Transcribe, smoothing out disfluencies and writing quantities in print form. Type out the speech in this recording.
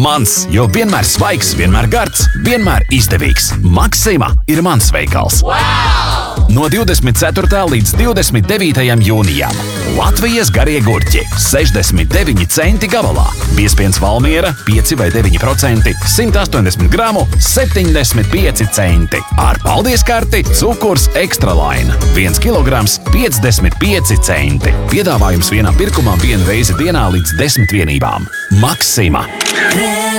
Mans, jo vienmēr svaigs, vienmēr gards, vienmēr izdevīgs. Maksima ir mans veikals. No 24. līdz 29. jūnijam. Latvijas garie gurķi 69 centi gabalā. Biezpiens Valmiera 5 vai 9%, 180 gramu 75 centi. Ar paldies karti cukurs Ekstralaina 1 kilograms 55 centi. Piedāvājums vienam pirkumam vienu reizi dienā līdz 10 vienībām. Maksima!